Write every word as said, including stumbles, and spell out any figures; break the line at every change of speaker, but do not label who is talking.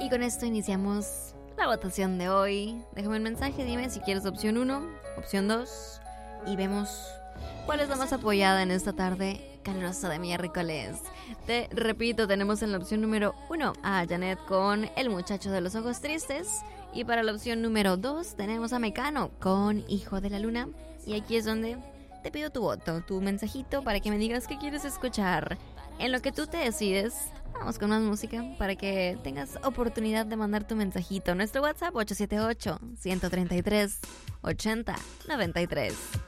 Y con esto iniciamos la votación de hoy. Déjame un mensaje, dime si quieres opción uno, opción dos y vemos cuál es la más apoyada en esta tarde calurosa de miércoles. Te repito, tenemos en la opción número uno a Janet con El muchacho de los ojos tristes. Y para la opción número dos tenemos a Mecano con Hijo de la Luna. Y aquí es donde te pido tu voto, tu mensajito para que me digas qué quieres escuchar. En lo que tú te decides, vamos con más música para que tengas oportunidad de mandar tu mensajito. Nuestro WhatsApp ocho siete ocho, uno tres tres, ocho cero nueve tres.